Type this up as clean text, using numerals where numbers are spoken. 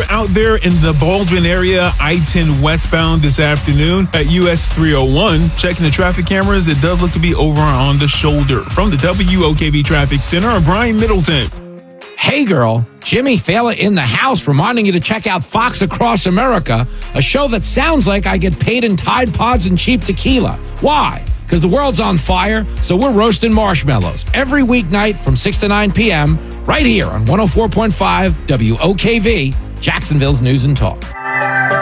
you're out there in the Baldwin area, I-10 westbound this afternoon at US 301, checking the traffic cameras, it does look to be over on the shoulder. From the WOKV Traffic Center, I'm Brian Middleton. Hey girl, Jimmy Fallon in the house reminding you to check out Fox Across America, a show that sounds like I get paid in Tide Pods and cheap tequila. Why? Because the world's on fire, so we're roasting marshmallows every weeknight from 6 to 9 p.m. right here on 104.5 WOKV, Jacksonville's News and Talk.